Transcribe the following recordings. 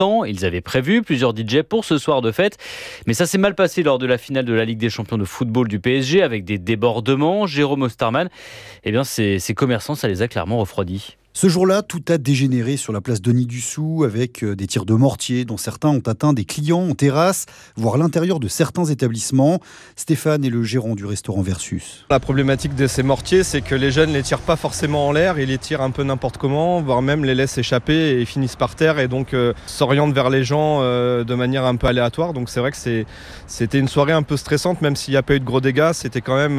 Ils avaient prévu plusieurs DJ pour ce soir de fête, mais ça s'est mal passé lors de la finale de la Ligue des champions de football du PSG avec des débordements. Jérôme Osterman, ces commerçants, ça les a clairement refroidis. Ce jour-là, tout a dégénéré sur la place Denis-Dussou avec des tirs de mortier dont certains ont atteint des clients en terrasse, voire l'intérieur de certains établissements. Stéphane est le gérant du restaurant Versus. La problématique de ces mortiers, c'est que les jeunes ne les tirent pas forcément en l'air, ils les tirent un peu n'importe comment, voire même les laissent échapper et finissent par terre et donc s'orientent vers les gens de manière un peu aléatoire. Donc c'est vrai que c'était une soirée un peu stressante, même s'il n'y a pas eu de gros dégâts, c'était quand même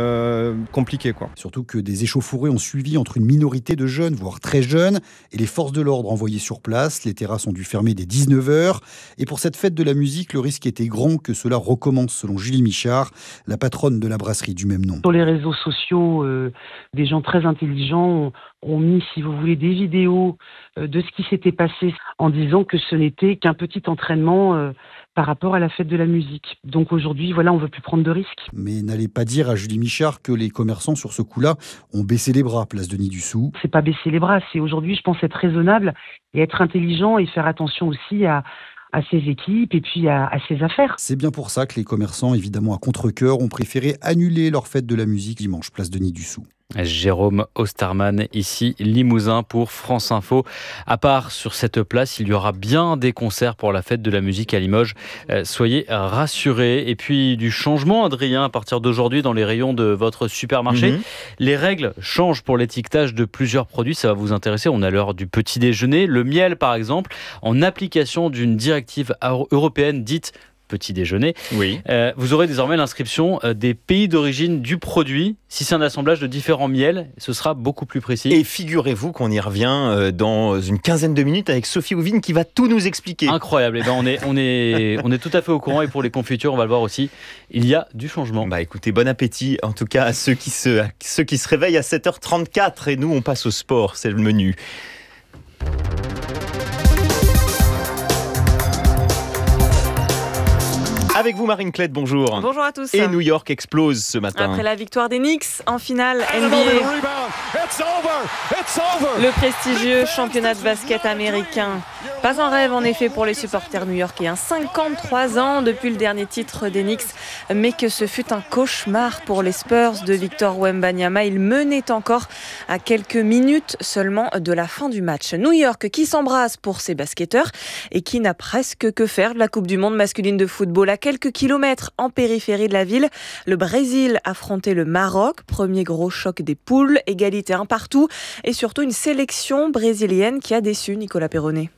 compliqué, quoi. Surtout que des échauffourées ont suivi entre une minorité de jeunes, voire très jeunes, et les forces de l'ordre envoyées sur place. Les terrasses ont dû fermer dès 19h. Et pour cette fête de la musique, le risque était grand que cela recommence, selon Julie Michard, la patronne de la brasserie du même nom. Sur les réseaux sociaux, des gens très intelligents ont mis, si vous voulez, des vidéos de ce qui s'était passé en disant que ce n'était qu'un petit entraînement par rapport à la fête de la musique. Donc aujourd'hui, on ne veut plus prendre de risques. Mais n'allez pas dire à Julie Michard que les commerçants sur ce coup-là ont baissé les bras, place Denis-Dussou. C'est pas baisser les bras, c'est aujourd'hui, je pense, être raisonnable et être intelligent et faire attention aussi à ses équipes et puis à ses affaires. C'est bien pour ça que les commerçants, évidemment à contre-cœur, ont préféré annuler leur fête de la musique dimanche, place Denis-Dussou. Jérôme Osterman, ici Limousin pour France Info. À part sur cette place, il y aura bien des concerts pour la fête de la musique à Limoges. Soyez rassurés. Et puis du changement, Adrien, à partir d'aujourd'hui dans les rayons de votre supermarché. Les règles changent pour l'étiquetage de plusieurs produits. Ça va vous intéresser. On a l'heure du petit déjeuner. Le miel, par exemple, en application d'une directive européenne dite petit déjeuner. Oui. Vous aurez désormais l'inscription des pays d'origine du produit. Si c'est un assemblage de différents miels, ce sera beaucoup plus précis. Et figurez-vous qu'on y revient dans une quinzaine de minutes avec Sophie Houvine qui va tout nous expliquer. Incroyable. On est tout à fait au courant et pour les confitures, on va le voir aussi, il y a du changement. Écoutez, bon appétit en tout cas à ceux qui se réveillent à 7h34 et nous on passe au sport, c'est le menu. Avec vous Marine Klett, bonjour. Bonjour à tous. Et New York explose ce matin. Après la victoire des Knicks en finale NBA. Le prestigieux championnat de basket américain. Pas un rêve en effet pour les supporters new-yorkais. 53 ans depuis le dernier titre des Knicks, mais que ce fut un cauchemar pour les Spurs de Victor Wembanyama. Il menait encore à quelques minutes seulement de la fin du match. New York qui s'embrasse pour ses basketteurs et qui n'a presque que faire de la Coupe du Monde masculine de football. À quelques kilomètres en périphérie de la ville, le Brésil affrontait le Maroc. Premier gros choc des poules, égalité un partout et surtout une sélection brésilienne qui a déçu Nicolas Perronnet.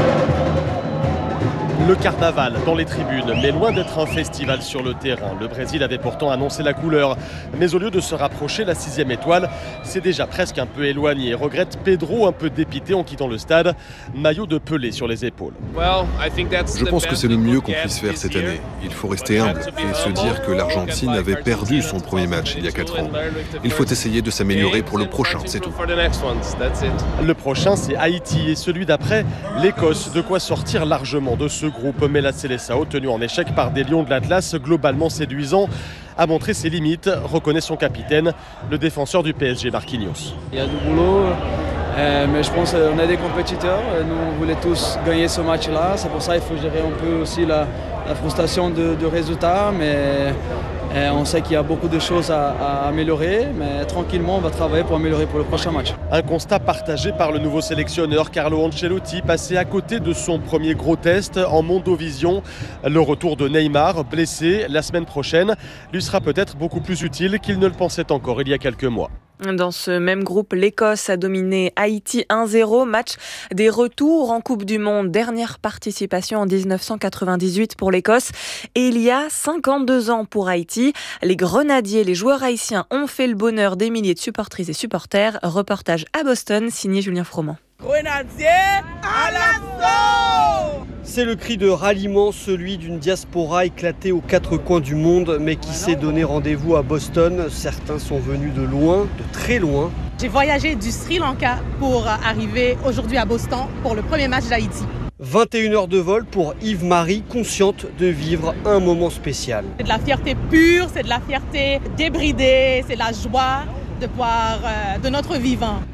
Le carnaval dans les tribunes, mais loin d'être un festival sur le terrain. Le Brésil avait pourtant annoncé la couleur. Mais au lieu de se rapprocher, la 6e étoile s'est déjà presque un peu éloignée. Regrette Pedro, un peu dépité en quittant le stade. Maillot de Pelé sur les épaules. Je pense que c'est le mieux qu'on puisse faire cette année. Il faut rester humble et se dire que l'Argentine avait perdu son premier match il y a 4 ans. Il faut essayer de s'améliorer pour le prochain, c'est tout. Le prochain, c'est Haïti et celui d'après, l'Écosse. De quoi sortir largement de ce groupe, mais la Seleção, tenu en échec par des Lions de l'Atlas globalement séduisants, a montré ses limites, reconnaît son capitaine, le défenseur du PSG, Marquinhos. Il y a du boulot, mais je pense qu'on est des compétiteurs. Nous, on voulait tous gagner ce match-là. C'est pour ça qu'il faut gérer un peu aussi la frustration de résultats, mais on sait qu'il y a beaucoup de choses à améliorer, mais tranquillement, on va travailler pour améliorer pour le prochain match. Un constat partagé par le nouveau sélectionneur Carlo Ancelotti, passé à côté de son premier gros test en Mondovision. Le retour de Neymar, blessé la semaine prochaine, lui sera peut-être beaucoup plus utile qu'il ne le pensait encore il y a quelques mois. Dans ce même groupe, l'Écosse a dominé Haïti 1-0, match des retours en Coupe du Monde. Dernière participation en 1998 pour l'Écosse et il y a 52 ans pour Haïti. Les Grenadiers, les joueurs haïtiens ont fait le bonheur des milliers de supportrices et supporters. Reportage à Boston, signé Julien Froment. Grenadiers à l'assaut! C'est le cri de ralliement, celui d'une diaspora éclatée aux 4 coins du monde, mais qui s'est donné rendez-vous à Boston. Certains sont venus de loin, de très loin. J'ai voyagé du Sri Lanka pour arriver aujourd'hui à Boston pour le premier match d'Haïti. 21 heures de vol pour Yves-Marie, consciente de vivre un moment spécial. C'est de la fierté pure, c'est de la fierté débridée, c'est la joie de voir de notre vivant.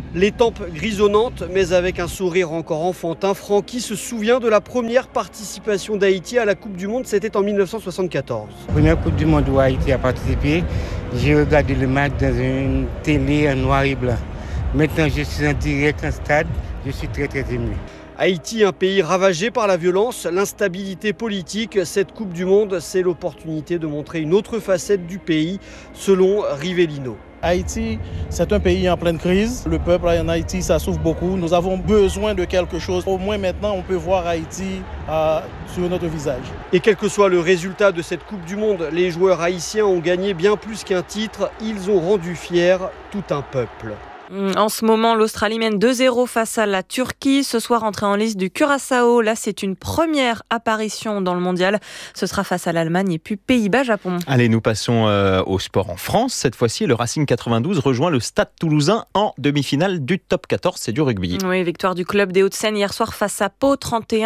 Les tempes grisonnantes, mais avec un sourire encore enfantin, Francky se souvient de la première participation d'Haïti à la Coupe du Monde, c'était en 1974. Première Coupe du Monde où Haïti a participé, j'ai regardé le match dans une télé en noir et blanc. Maintenant, je suis en direct en stade, je suis très très ému. Haïti, un pays ravagé par la violence, l'instabilité politique. Cette Coupe du Monde, c'est l'opportunité de montrer une autre facette du pays, selon Rivellino. Haïti, c'est un pays en pleine crise. Le peuple en Haïti, ça souffre beaucoup. Nous avons besoin de quelque chose. Au moins maintenant, on peut voir Haïti sur notre visage. Et quel que soit le résultat de cette Coupe du Monde, les joueurs haïtiens ont gagné bien plus qu'un titre. Ils ont rendu fier tout un peuple. En ce moment, l'Australie mène 2-0 face à la Turquie. Ce soir, entrée en liste du Curaçao. Là, c'est une première apparition dans le mondial. Ce sera face à l'Allemagne et puis Pays-Bas-Japon. Allez, nous passons au sport en France. Cette fois-ci, le Racing 92 rejoint le Stade Toulousain en demi-finale du top 14. C'est du rugby. Oui, victoire du club des Hauts-de-Seine hier soir face à Pau,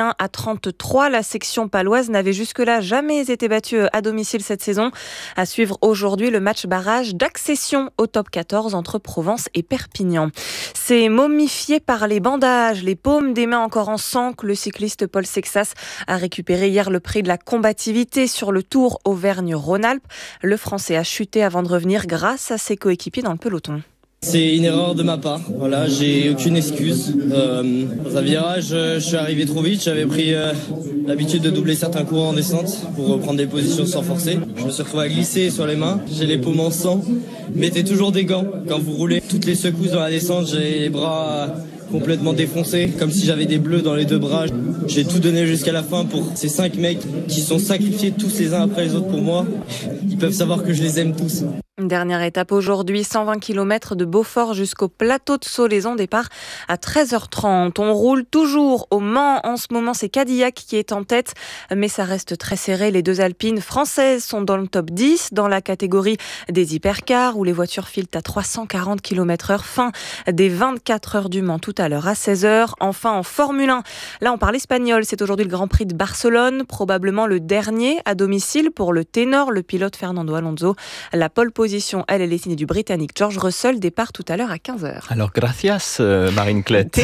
31-33. La section paloise n'avait jusque-là jamais été battue à domicile cette saison. À suivre aujourd'hui le match barrage d'accession au top 14 entre Provence et Perpignan. C'est momifié par les bandages, les paumes des mains encore en sang que le cycliste Paul Sexas a récupéré hier le prix de la combativité sur le Tour Auvergne-Rhône-Alpes. Le Français a chuté avant de revenir grâce à ses coéquipiers dans le peloton. C'est une erreur de ma part, voilà, j'ai aucune excuse. Dans un virage, je suis arrivé trop vite, j'avais pris l'habitude de doubler certains courants en descente pour reprendre des positions sans forcer. Je me suis retrouvé à glisser sur les mains, j'ai les paumes en sang. Mettez toujours des gants quand vous roulez. Toutes les secousses dans la descente, j'ai les bras complètement défoncés, comme si j'avais des bleus dans les deux bras. J'ai tout donné jusqu'à la fin pour ces 5 mecs qui sont sacrifiés tous les uns après les autres pour moi. Ils peuvent savoir que je les aime tous. Dernière étape aujourd'hui, 120 km de Beaufort jusqu'au plateau de Solaison, départ à 13h30. On roule toujours au Mans. En ce moment, c'est Cadillac qui est en tête, mais ça reste très serré. Les deux alpines françaises sont dans le top 10 dans la catégorie des hypercars où les voitures filent à 340 km/h. Fin des 24 heures du Mans tout à l'heure à 16h. Enfin, en Formule 1, là on parle espagnol. C'est aujourd'hui le Grand Prix de Barcelone, probablement le dernier à domicile pour le ténor, le pilote Fernando Alonso. La pole position, elle est signée du Britannique George Russell, départ tout à l'heure à 15h. Alors, gracias Marine Clette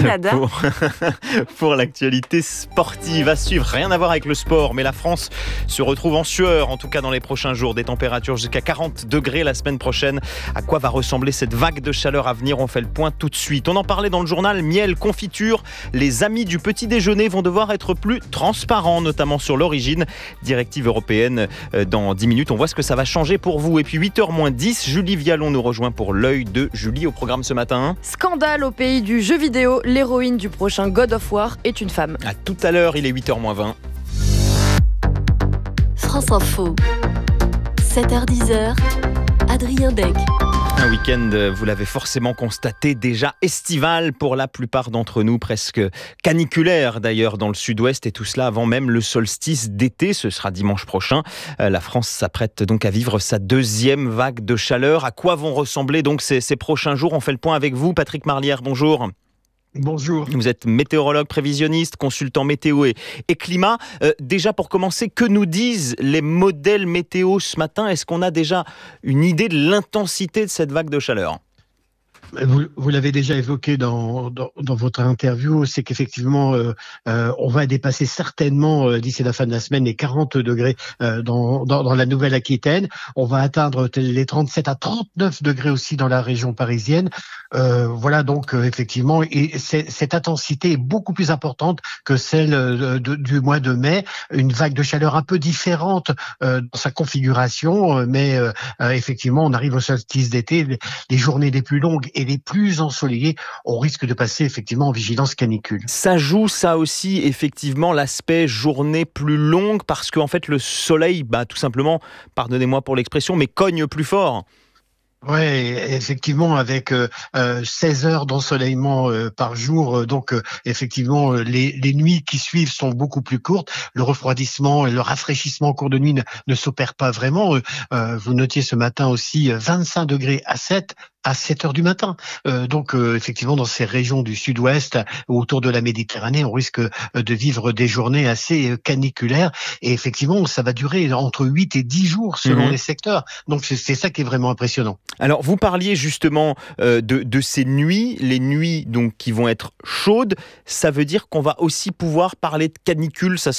pour l'actualité sportive à suivre. Rien à voir avec le sport, mais la France se retrouve en sueur, en tout cas dans les prochains jours. Des températures jusqu'à 40 degrés la semaine prochaine. À quoi va ressembler cette vague de chaleur à venir? On fait le point tout de suite. On en parlait dans le journal, miel, confiture. Les amis du petit déjeuner vont devoir être plus transparents, notamment sur l'origine. Directive européenne dans 10 minutes. On voit ce que ça va changer pour vous. Et puis 8h-10, Julie Vialon nous rejoint pour l'œil de Julie au programme ce matin. Scandale au pays du jeu vidéo. L'héroïne du prochain God of War est une femme. À tout à l'heure, il est 8h-20. France Info, 7h-10h, Adrien Dec. Un week-end, vous l'avez forcément constaté, déjà estival pour la plupart d'entre nous, presque caniculaire d'ailleurs dans le sud-ouest, et tout cela avant même le solstice d'été. Ce sera dimanche prochain. La France s'apprête donc à vivre sa deuxième vague de chaleur. À quoi vont ressembler donc ces prochains jours? On fait le point avec vous, Patrick Marlière, bonjour. Bonjour. Vous êtes météorologue, prévisionniste, consultant météo et climat. Déjà pour commencer, que nous disent les modèles météo ce matin? Est-ce qu'on a déjà une idée de l'intensité de cette vague de chaleur? Vous l'avez déjà évoqué dans votre interview, c'est qu'effectivement, on va dépasser certainement d'ici la fin de la semaine les 40 degrés dans la Nouvelle-Aquitaine. On va atteindre les 37 à 39 degrés aussi dans la région parisienne. Voilà donc effectivement, et cette intensité est beaucoup plus importante que celle du mois de mai. Une vague de chaleur un peu différente dans sa configuration, mais effectivement, on arrive au solstice d'été, les journées les plus longues et les plus ensoleillés, on risque de passer effectivement en vigilance canicule. Ça joue ça aussi effectivement l'aspect journée plus longue parce qu'en fait le soleil, tout simplement, pardonnez-moi pour l'expression, mais cogne plus fort. Ouais, effectivement, avec 16 heures d'ensoleillement par jour, donc effectivement les nuits qui suivent sont beaucoup plus courtes. Le refroidissement et le rafraîchissement en cours de nuit ne s'opèrent pas vraiment. Vous notiez ce matin aussi 25 degrés à 7, à 7h du matin. Donc effectivement, dans ces régions du sud-ouest, autour de la Méditerranée, on risque de vivre des journées assez caniculaires. Et effectivement, ça va durer entre 8 et 10 jours selon les secteurs. Donc c'est ça qui est vraiment impressionnant. Alors vous parliez justement de ces nuits, les nuits donc qui vont être chaudes. Ça veut dire qu'on va aussi pouvoir parler de canicule. Ça